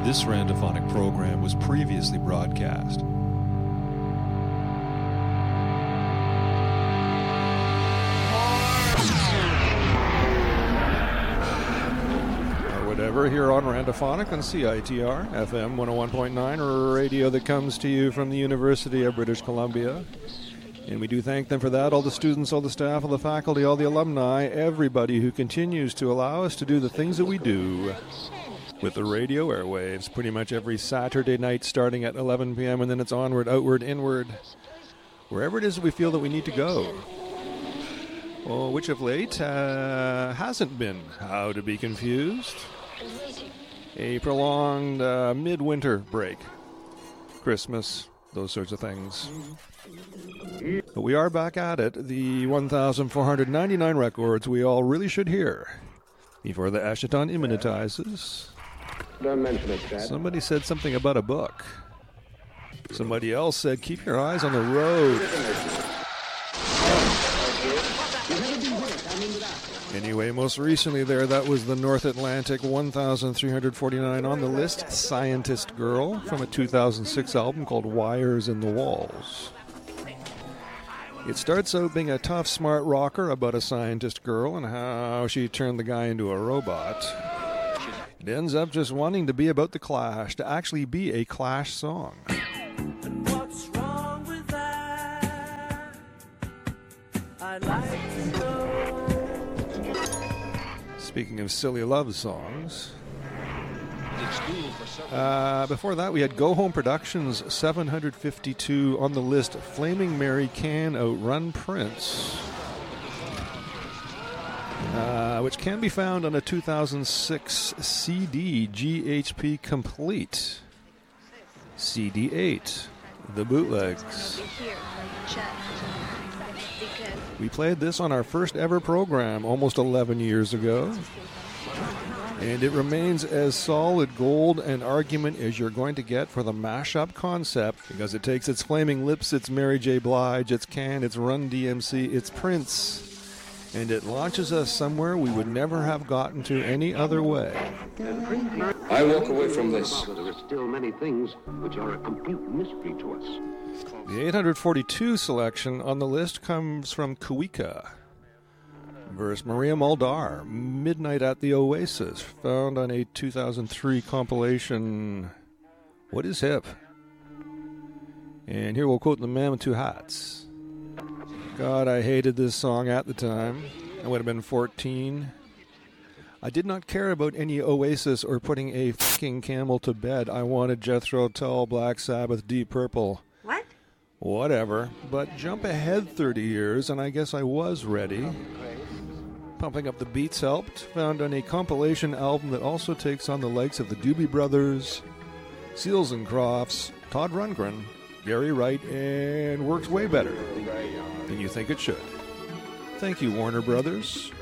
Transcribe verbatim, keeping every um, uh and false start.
This Randophonic program was previously broadcast. Or whatever, here on Randophonic on C I T R, F M one oh one point nine, radio that comes to you from the University of British Columbia. And we do thank them for that, all the students, all the staff, all the faculty, all the alumni, everybody who continues to allow us to do the things that we do with the radio airwaves pretty much every Saturday night starting at eleven p.m. and then it's onward, outward, inward, wherever it is we feel that we need to go. Well, which of late uh, hasn't been how to be confused. A prolonged uh, midwinter break. Christmas, those sorts of things. But we are back at it. The one thousand four hundred ninety-nine records we all really should hear before the Ashaton immunitizes. Don't mention it, Chad. Somebody said something about a book. Somebody else said, keep your eyes on the road. Anyway, most recently there, that was the North Atlantic one thousand three hundred forty-nine on the list, Scientist Girl, from a two thousand six album called Wires in the Walls. It starts out being a tough, smart rocker about a scientist girl and how she turned the guy into a robot. It ends up just wanting to be about the Clash, to actually be a Clash song. And what's wrong with that? I'd like to know. Speaking of silly love songs, uh, before that we had Go Home Productions seven hundred fifty-two on the list, Flaming Mary Can Outrun Prince. Uh, which can be found on a two thousand six C D, G H P Complete. C D eight, The Bootlegs. We played this on our first ever program almost eleven years ago. And it remains as solid gold and argument as you're going to get for the mashup concept, because it takes its Flaming Lips, its Mary J. Blige, its Can, its Run D M C, its Prince, and it launches us somewhere we would never have gotten to any other way. I walk away from this. There are still many things which are a complete mystery to us. The eight hundred forty-two selection on the list comes from Kuika versus Maria Muldaur, Midnight at the Oasis, found on a two thousand three compilation, What is Hip? And here we'll quote the Man with Two Hats. God, I hated this song at the time. I would have been fourteen. I did not care about any Oasis or putting a fucking camel to bed. I wanted Jethro Tull, Black Sabbath, Deep Purple. What? Whatever. But jump ahead thirty years, and I guess I was ready. Pumping Up the Beats helped. Found on a compilation album that also takes on the likes of the Doobie Brothers, Seals and Crofts, Todd Rundgren, Gary Wright, and works way better than you think it should. Thank you, Warner Brothers.